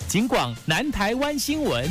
警广南台湾新闻。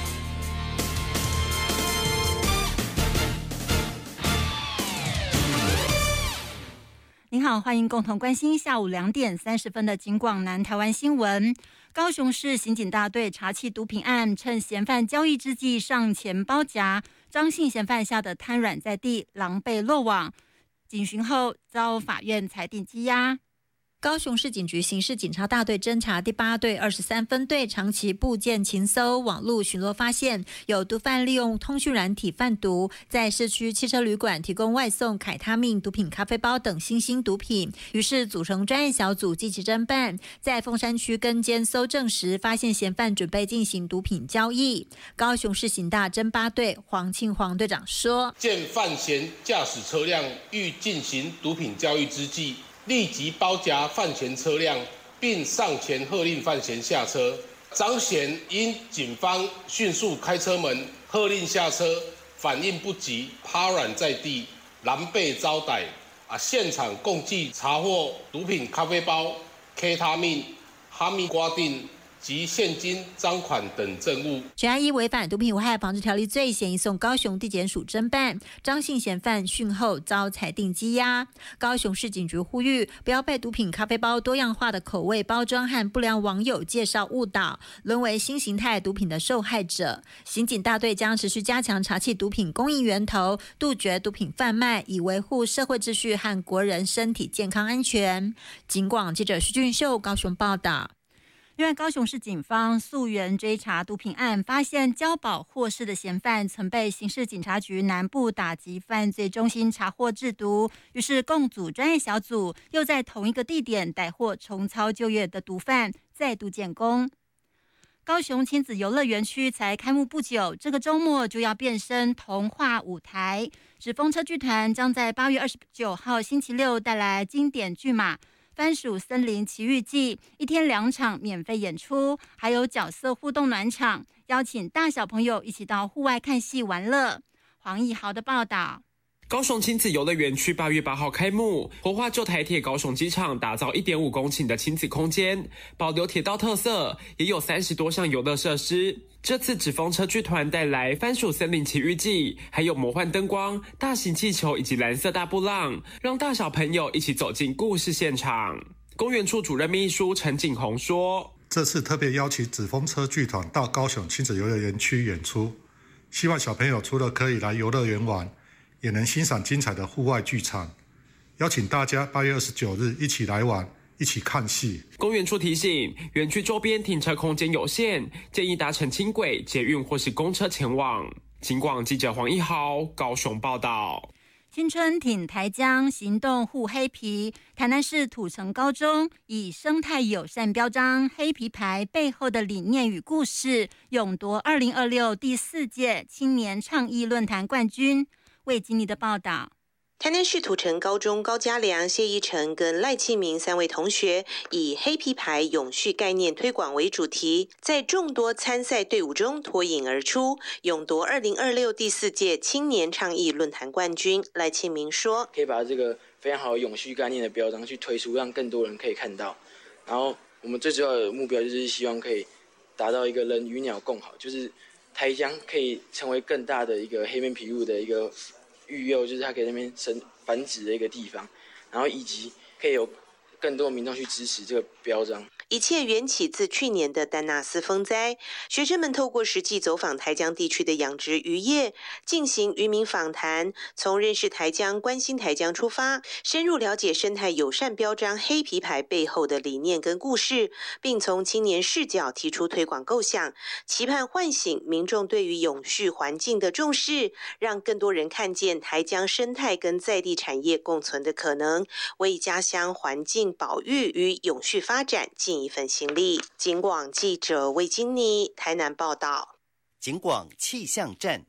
您好，欢迎共同关心下午2点30分的警广南台湾新闻。高雄市刑警大队查缉毒品案，趁嫌犯交易之际上前包夹，张姓嫌犯吓得瘫软在地，狼狈落网。警询后遭法院裁定羁押。高雄市警局刑事警察大队侦查第8队23分队长期部件情搜网络巡逻，发现有毒贩利用通讯软体贩毒，在市区汽车旅馆提供外送凯他命、毒品咖啡包等新兴毒品，于是组成专案小组积极侦办，在凤山区跟监搜证时，发现嫌犯准备进行毒品交易。高雄市刑大侦8队黄庆煌队长说： 见犯嫌驾驶车辆欲进行毒品交易之际，立即包夹犯嫌车辆，并上前喝令犯嫌下车。张嫌因警方迅速开车门喝令下车，反应不及，趴软在地，狼狈遭逮。现场共计查获毒品咖啡包、K 他命、哈密瓜锭及现金赃款等证物。 全案依违反毒品危害防治条例罪嫌，移送高雄地检署侦办。张姓嫌犯讯后遭裁定羁押。高雄市警局呼吁，不要被毒品咖啡包多样化的口味包装和不良网友介绍误导，沦为新形态毒品的受害者。刑警大队将持续加强查缉毒品供应源头，杜绝毒品贩卖，以维护社会秩序和国人身体健康安全。警广记者徐俊秀高雄报道。另外，高雄市警方溯源追查毒品案，发现交保获释的嫌犯曾被刑事警察局南部打击犯罪中心查获制毒，于是共组专案小组，又在同一个地点逮获重操旧业的毒贩，再度建功。高雄亲子游乐园区才开幕不久，这个周末就要变身童话舞台。纸风车剧团将在8月29号星期六带来经典剧码番薯森林奇遇记，一天2场免费演出，还有角色互动暖场，邀请大小朋友一起到户外看戏玩乐。黄义豪的报道。 高雄亲子游乐园区8月8号开幕，活化旧台铁高雄机场，打造1.5公顷的亲子空间，保留铁道特色，也有30多项游乐设施。这次纸风车剧团带来番薯森林奇遇记，还有魔幻灯光、大型气球以及蓝色大波浪，让大小朋友一起走进故事现场。公园处主任秘书陈景宏说： 这次特别邀请纸风车剧团到高雄亲子游乐园区演出，希望小朋友除了可以来游乐园玩，也能欣赏精彩的户外剧场，邀请大家8月29日一起来玩，一起看戏。 公园处提醒，园区周边停车空间有限，建议搭乘轻轨、捷运或是公车前往。警广记者黄一豪高雄报道。 青春挺台江，行动护黑皮。台南市土城高中以生态友善标章黑皮牌背后的理念与故事，勇夺2026第4届青年倡议论坛冠军。魏经理的报道。 台南市土城高中高嘉良、谢依晨跟赖庆明3位同学以黑皮牌永续概念推广为主题，在众多参赛队伍中脱颖而出，勇夺2026第4届青年倡议论坛冠军。赖庆明说： 可以把这个非常好的永续概念的标章去推出，让更多人可以看到。然后我们最主要的目标就是希望可以达到一个人与鸟共好，就是台江可以成为更大的一个黑面琵鹭的一个育幼，就是它可以在那边繁殖的一个地方，然后以及可以有更多的民众去支持这个标章。 一切缘起自去年的丹纳斯风灾，学生们透过实际走访台江地区的养殖渔业，进行渔民访谈，从认识台江、关心台江出发，深入了解生态友善标章黑皮牌背后的理念跟故事，并从青年视角提出推广构想，期盼唤醒民众对于永续环境的重视，让更多人看见台江生态跟在地产业共存的可能，为家乡环境保育与永续发展尽一份心力。警广记者魏金妮台南报道。 警广气象站。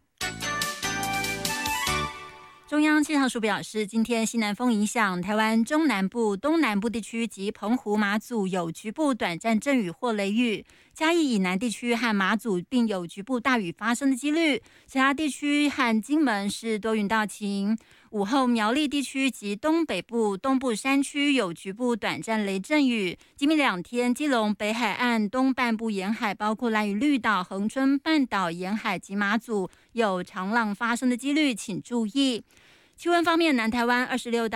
中央气象署表示，今天西南风影响台湾中南部、东南部地区及澎湖、马祖有局部短暂阵雨或雷雨，嘉义以南地区和马祖并有局部大雨发生的几率，其他地区和金门是多云到晴。 午后苗栗地区及东北部、东部山区有局部短暂雷阵雨。今明2天，基隆北海岸东半部沿海，包括兰屿绿岛、恒春半岛沿海及马祖，有长浪发生的几率，请注意。气温方面，南台湾26到